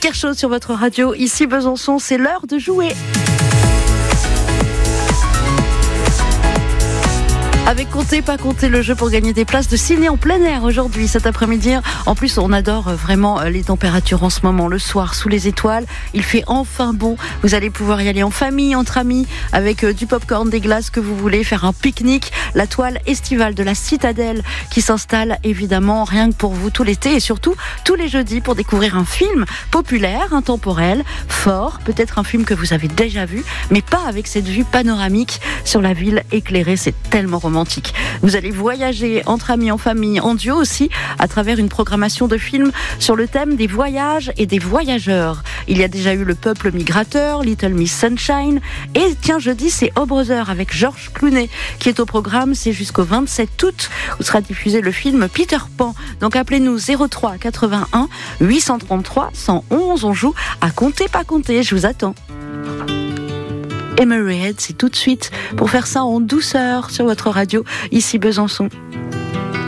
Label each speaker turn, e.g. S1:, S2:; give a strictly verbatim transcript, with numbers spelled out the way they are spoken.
S1: Kershaw sur votre radio. Ici Besançon, c'est l'heure de jouer. Avec Comptez pas compter, le jeu pour gagner des places de ciné en plein air aujourd'hui, cet après-midi. En plus, on adore vraiment les températures en ce moment, le soir, sous les étoiles. Il fait enfin bon. Vous allez pouvoir y aller en famille, entre amis, avec du popcorn, des glaces que vous voulez, faire un pique-nique. La toile estivale de la Citadelle qui s'installe évidemment rien que pour vous tout l'été et surtout tous les jeudis pour découvrir un film populaire, intemporel, fort, peut-être un film que vous avez déjà vu, mais pas avec cette vue panoramique sur la ville éclairée. C'est tellement romantique. Vous allez voyager entre amis, en famille, en duo aussi, à travers une programmation de films sur le thème des voyages et des voyageurs. Il y a déjà eu Le Peuple migrateur, Little Miss Sunshine, et tiens, jeudi, c'est Oh Brother avec Georges Clooney qui est au programme. C'est jusqu'au vingt-sept août où sera diffusé le film Peter Pan. Donc appelez-nous zéro trois quatre-vingt-un huit cent trente-trois cent onze. On joue à Comptez pas compter. Je vous attends. Emery Head, c'est tout de suite pour faire ça en douceur sur votre radio, ici Besançon.